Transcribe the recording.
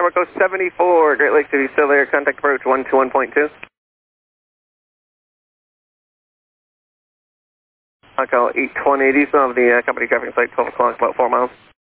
Marco 74, Great Lakes, if you still there, contact approach 121.2. I'll call 8180, so of the company traffic site, 12 o'clock, about 4 miles.